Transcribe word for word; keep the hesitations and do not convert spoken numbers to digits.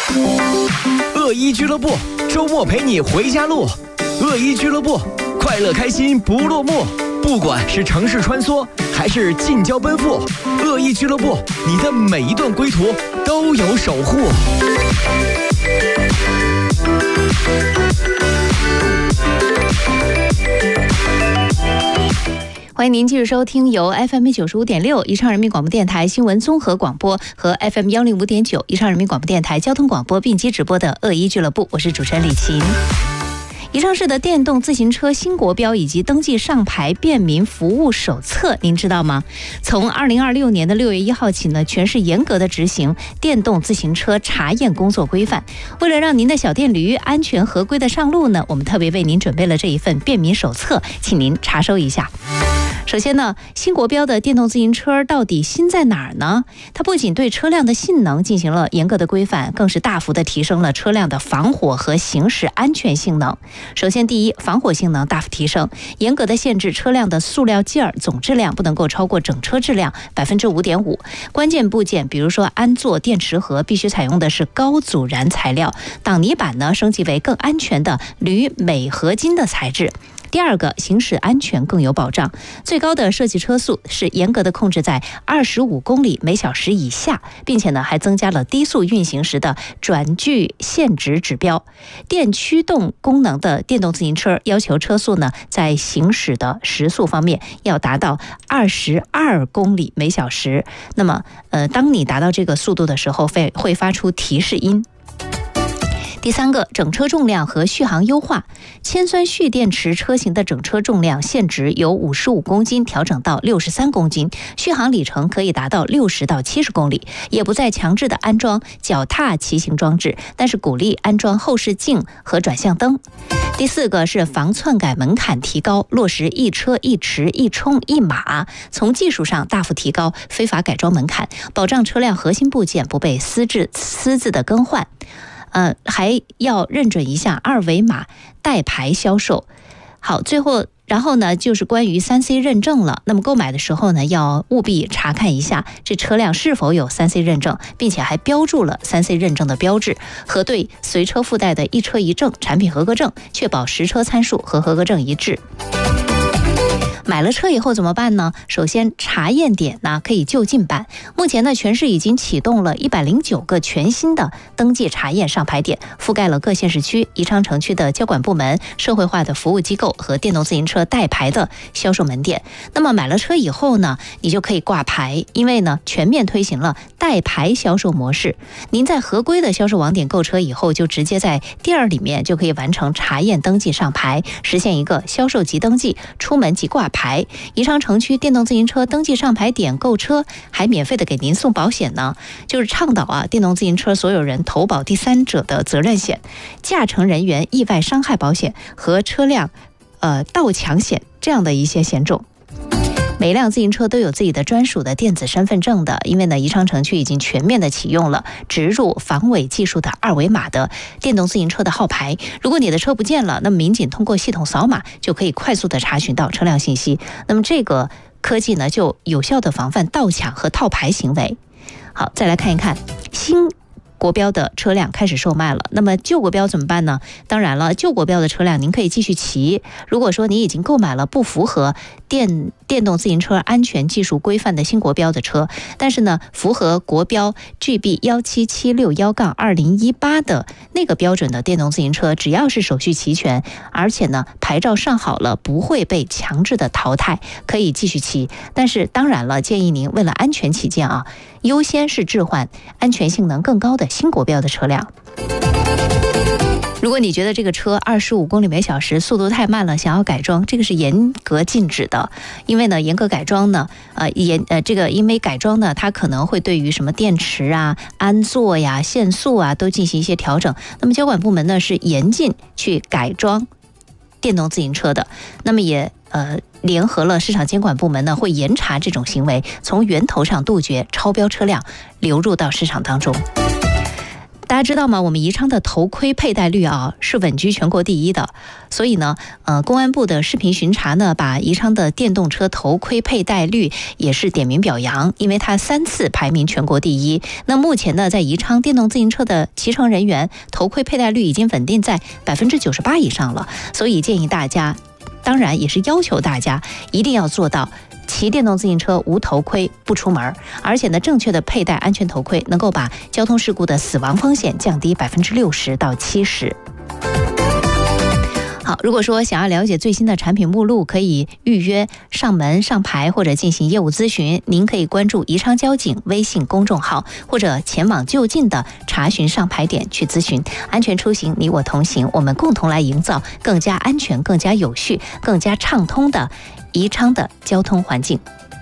恶一俱乐部，周末陪你回家路。恶一俱乐部，快乐开心不落幕。不管是城市穿梭，还是近郊奔赴，恶一俱乐部，你的每一段归途都有守护。 欢迎您继续收听由 F M 九十五点六宜昌人民广播电台新闻综合广播和 F M 幺零五点九宜昌人民广播电台交通广播并机直播的恶一俱乐部，我是主持人李琴。宜昌市的电动自行车新国标以及登记上牌便民服务手册，您知道吗？从二零二六年的六月一号起呢，全市严格的执行电动自行车查验工作规范。为了让您的小电驴安全合规的上路呢，我们特别为您准备了这一份便民手册，请您查收一下。首先呢，新国标的电动自行车到底新在哪儿呢？它不仅对车辆的性能进行了严格的规范，更是大幅的提升了车辆的防火和行驶安全性能。首先，第一，防火性能大幅提升，严格的限制车辆的塑料件总质量不能够超过整车质量百分之五点五。关键部件，比如说安座、电池盒，必须采用的是高阻燃材料。挡泥板呢，升级为更安全的铝镁合金的材质。第二个，行驶安全更有保障，最高的设计车速是严格的控制在二十五公里每小时以下，并且呢还增加了低速运行时的转距限值指标。电驱动功能的电动自行车要求车速呢在行驶的时速方面要达到二十二公里每小时。那么呃，当你达到这个速度的时候，会会发出提示音。第三个，整车重量和续航优化，铅酸蓄电池车型的整车重量限值由五十五公斤调整到六十三公斤，续航里程可以达到六十到七十公里，也不再强制的安装脚踏骑行装置，但是鼓励安装后视镜和转向灯。第四个是防篡改门槛提高，落实一车一池一冲一码，从技术上大幅提高非法改装门槛，保障车辆核心部件不被私自私自的更换。呃，还要认准一下二维码带牌销售。好，最后然后呢就是关于 三 C 认证了。那么购买的时候呢，要务必查看一下这车辆是否有 三 C 认证，并且还标注了 三 C 认证的标志，核对随车附带的一车一证产品合格证，确保实车参数和合格证一致。买了车以后怎么办呢？首先，查验点呢可以就近办。目前呢，全市已经启动了一百零九个全新的登记查验上牌点，覆盖了各县市区、宜昌城区的交管部门、社会化的服务机构和电动自行车带牌的销售门店。那么买了车以后呢，你就可以挂牌，因为呢全面推行了带牌销售模式。您在合规的销售网点购车以后，就直接在店儿里面就可以完成查验登记上牌，实现一个销售即登记，出门即挂牌。宜昌城区电动自行车登记上牌点购车还免费的给您送保险呢，就是倡导啊电动自行车所有人投保第三者的责任险、驾乘人员意外伤害保险和车辆呃盗抢险这样的一些险种。每辆自行车都有自己的专属的电子身份证的，因为呢，宜昌城区已经全面的启用了植入防伪技术的二维码的电动自行车的号牌。如果你的车不见了，那么民警通过系统扫码就可以快速的查询到车辆信息。那么这个科技呢，就有效的防范盗抢和套牌行为。好，再来看一看新国标的车辆开始售卖了，那么旧国标怎么办呢？当然了，旧国标的车辆您可以继续骑。如果说你已经购买了不符合电电动自行车安全技术规范的新国标的车，但是呢，符合国标 G B 一七七六一二零一八的那个标准的电动自行车，只要是手续齐全，而且呢牌照上好了，不会被强制的淘汰，可以继续骑。但是当然了，建议您为了安全起见啊，优先是置换安全性能更高的新国标的车辆。如果你觉得这个车二十五公里每小时速度太慢了，想要改装，这个是严格禁止的。因为呢，严格改装呢，呃，严呃，这个因为改装呢，它可能会对于什么电池啊、安座呀、限速啊都进行一些调整。那么交管部门呢是严禁去改装电动自行车的。那么也呃联合了市场监管部门呢，会严查这种行为，从源头上杜绝超标车辆流入到市场当中。大家知道吗？我们宜昌的头盔佩戴率啊是稳居全国第一的，所以呢，呃，公安部的视频巡查呢，把宜昌的电动车头盔佩戴率也是点名表扬，因为它三次排名全国第一。那目前呢，在宜昌电动自行车的骑乘人员头盔佩戴率已经稳定在百分之九十八以上了，所以建议大家，当然也是要求大家一定要做到骑电动自行车无头盔不出门，而且呢，正确的佩戴安全头盔能够把交通事故的死亡风险降低百分之六十到七十。好，如果说想要了解最新的产品目录，可以预约上门上牌或者进行业务咨询。您可以关注宜昌交警微信公众号，或者前往就近的查询上牌点去咨询。安全出行，你我同行，我们共同来营造更加安全、更加有序、更加畅通的宜昌的交通环境。